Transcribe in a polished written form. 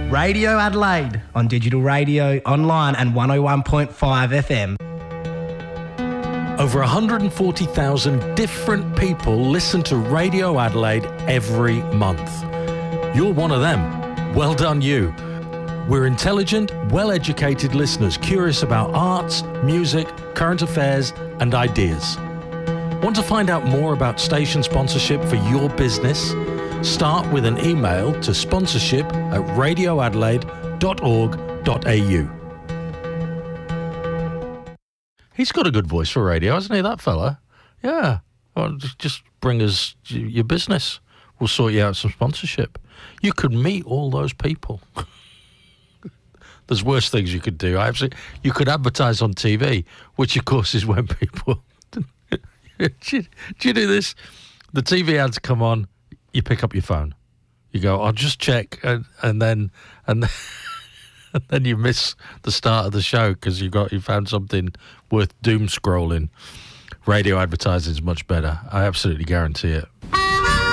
Radio Adelaide on digital radio, online and 101.5 FM. Over 140,000 different people listen to Radio Adelaide every month. You're one of them. Well done you. We're intelligent, well-educated listeners curious about arts, music, current affairs and ideas. Want to find out more about station sponsorship for your business? Start with an email to sponsorship@radioadelaide.org.au. He's got a good voice for radio, hasn't he, that fella? Yeah. Well, just bring us your business. We'll sort you out some sponsorship. You could meet all those people. There's worse things you could do. You could advertise on TV, which, of course, is when people... do you do this? The TV ads come on, you pick up your phone. You go, I'll just check, and then you miss the start of the show because you found something worth doom scrolling. Radio advertising is much better. I absolutely guarantee it.